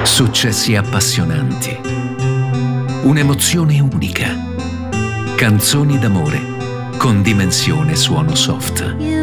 Successi appassionanti. Un'emozione unica. Canzoni d'amore con dimensione suono soft.